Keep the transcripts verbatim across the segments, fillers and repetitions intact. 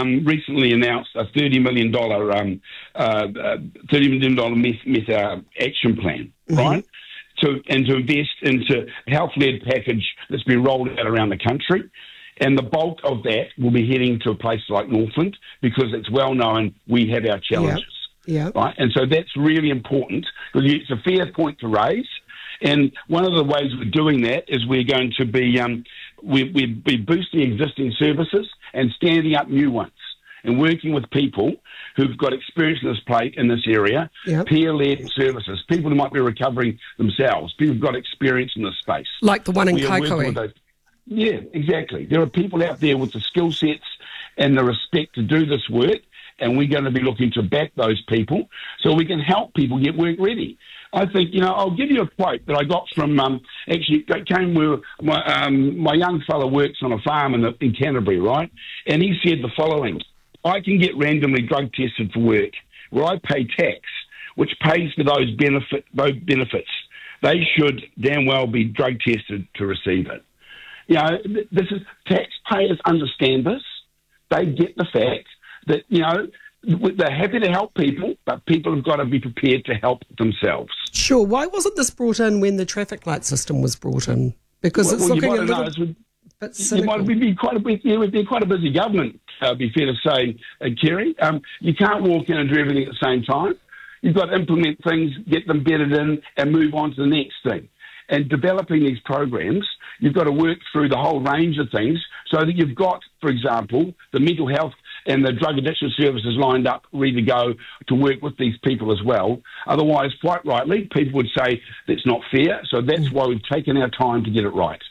um, recently announced a thirty million dollars um, uh, uh, thirty million dollars meth, meth uh, action plan, mm-hmm. right? To, and to invest into a health-led package that's been rolled out around the country. And the bulk of that will be heading to a place like Northland because it's well known we have our challenges. Yeah. Yep. Right? And so that's really important because it's a fair point to raise. And one of the ways we're doing that is we're going to be um, we, we'll be boosting existing services and standing up new ones and working with people who've got experience in this play in this area, yep. peer-led services, people who might be recovering themselves, people who've got experience in this space. Like the one in We are working with Kaikohe. those- Yeah, exactly. There are people out there with the skill sets and the respect to do this work, and we're going to be looking to back those people so we can help people get work ready. I think, you know, I'll give you a quote that I got from, um, actually, it came where my, um, my young fellow works on a farm in, the, in Canterbury, right? And he said the following: I can get randomly drug tested for work where I pay tax, which pays for those benefit those benefits. They should damn well be drug tested to receive it. You know, this is taxpayers understand this. They get the fact that, you know, they're happy to help people, but people have got to be prepared to help themselves. Sure. Why wasn't this brought in when the traffic light system was brought in? Because Well, it's well, you looking a might little have noticed, bit It cynical. might be quite a big, you know, we've been quite a busy government, uh, be fair to say, uh, Kerry. Um, you can't walk in and do everything at the same time. You've got to implement things, get them bedded in, and move on to the next thing. And developing these programs, you've got to work through the whole range of things so that you've got, for example, the mental health and the drug addiction services lined up, ready to go to work with these people as well. Otherwise, quite rightly, people would say that's not fair. So that's why we've taken our time to get it right.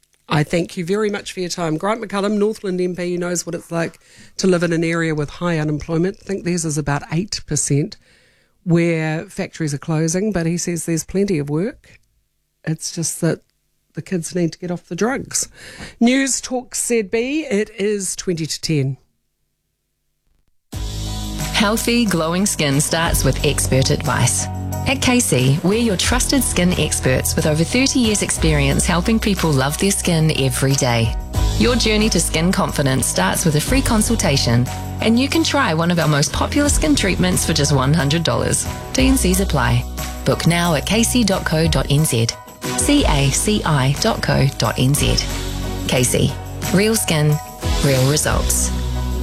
I thank you very much for your time. Grant McCullum, Northland M P, who knows what it's like to live in an area with high unemployment. I think theirs is about eight percent where factories are closing, but he says there's plenty of work. It's just that the kids need to get off the drugs. News Talk Z B, it is twenty to ten. Healthy, glowing skin starts with expert advice. At K C, we're your trusted skin experts with over thirty years experience helping people love their skin every day. Your journey to skin confidence starts with a free consultation, and you can try one of our most popular skin treatments for just one hundred dollars. T and Cs apply. Book now at k c dot co dot n z. C A C I dot co dot n z. K C. Real skin, real results.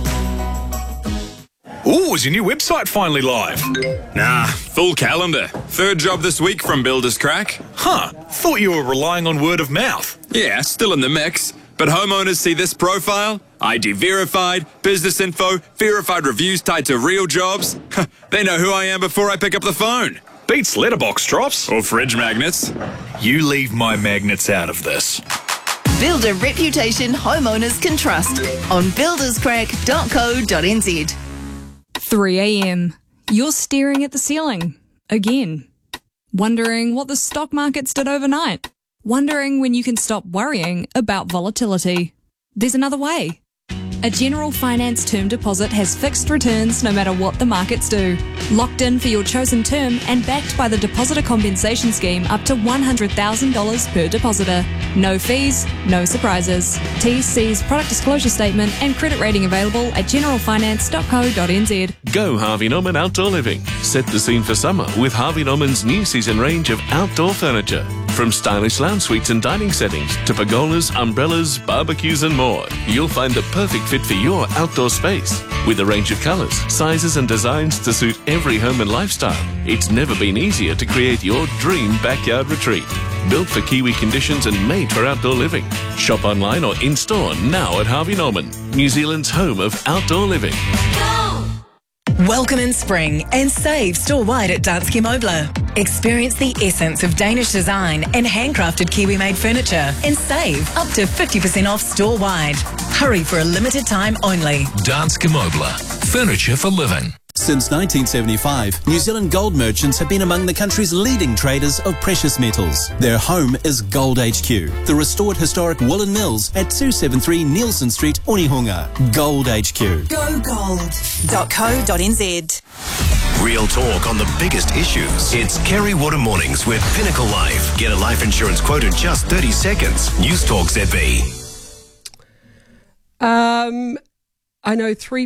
Ooh, is your new website finally live? Nah, full calendar. Third job this week from Builders Crack. Huh, thought you were relying on word of mouth. Yeah, still in the mix. But homeowners see this profile, I D verified, business info, verified reviews tied to real jobs. They know who I am before I pick up the phone. Beats letterbox drops. Or fridge magnets. You leave my magnets out of this. Build a reputation homeowners can trust on builders crack dot co dot n z. three a.m. You're staring at the ceiling. Again. Wondering what the stock markets did overnight. Wondering when you can stop worrying about volatility. There's another way. A General Finance term deposit has fixed returns no matter what the markets do. Locked in for your chosen term and backed by the Depositor Compensation Scheme up to one hundred thousand dollars per depositor. No fees, no surprises. T C's product disclosure statement and credit rating available at general finance dot co dot n z. Go Harvey Norman Outdoor Living. Set the scene for summer with Harvey Norman's new season range of outdoor furniture. From stylish lounge suites and dining settings to pergolas, umbrellas, barbecues and more, you'll find the perfect fit for your outdoor space. With a range of colours, sizes and designs to suit every home and lifestyle, it's never been easier to create your dream backyard retreat. Built for Kiwi conditions and made for outdoor living. Shop online or in-store now at Harvey Norman, New Zealand's home of outdoor living. Welcome in spring and save store-wide at Danske Møbler. Experience the essence of Danish design and handcrafted Kiwi-made furniture and save up to fifty percent off store-wide. Hurry for a limited time only. Danske Møbler. Furniture for living. Since nineteen seventy-five, New Zealand gold merchants have been among the country's leading traders of precious metals. Their home is Gold H Q, the restored historic Woolen Mills at two seventy-three Nielsen Street, Onehunga. Gold H Q. go gold dot co dot n z. Real talk on the biggest issues. It's Kerry Water Mornings with Pinnacle Life. Get a life insurance quote in just thirty seconds. News Talk Z B. Um, I know three